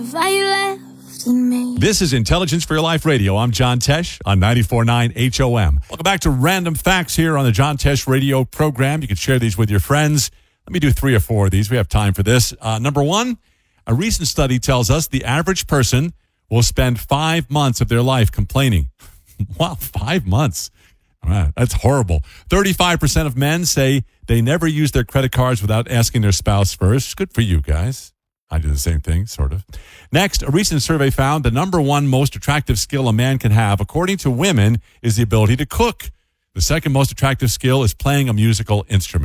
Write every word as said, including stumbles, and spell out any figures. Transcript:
This is Intelligence for Your Life Radio. I'm John Tesh on ninety-four point nine H O M. Welcome back to Random Facts here on the John Tesh Radio program. You can share these with your friends. Let me do three or four of these. We have time for this. Uh, number one, a recent study tells us the average person will spend five months of their life complaining. Wow, five months. Wow, that's horrible. thirty-five percent of men say they never use their credit cards without asking their spouse first. Good for you guys. I do the same thing, sort of. Next, a recent survey found the number one most attractive skill a man can have, according to women, is the ability to cook. The second most attractive skill is playing a musical instrument.